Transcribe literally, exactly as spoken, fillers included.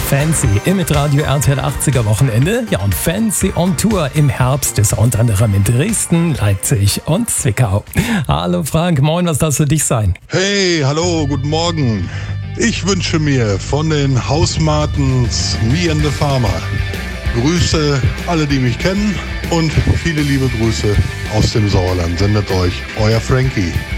Fancy im Radio R T L achtziger Wochenende. Ja, und Fancy on Tour im Herbst ist er unter anderem in Dresden, Leipzig und Zwickau. Hallo Frank, moin, was darf es für dich sein? Hey, hallo, guten Morgen. Ich wünsche mir von den Hausmartens Me and the Farmer Grüße alle, die mich kennen, und viele liebe Grüße aus dem Sauerland. Sendet euch, euer Frankie.